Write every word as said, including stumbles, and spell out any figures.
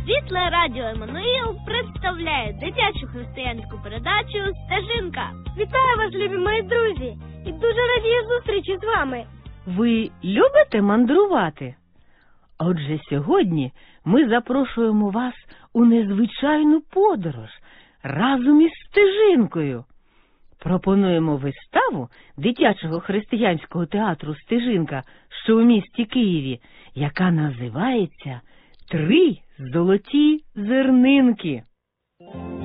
Світле радіо Еммануїл представляє дитячу християнську передачу «Стежинка». Вітаю вас, любі мої друзі, і дуже радію зустрічі з вами. Ви любите мандрувати? Отже, сьогодні ми запрошуємо вас у незвичайну подорож разом із Стежинкою. Пропонуємо виставу дитячого християнського театру «Стежинка», що у місті Києві, яка називається «Три золоті зернинки».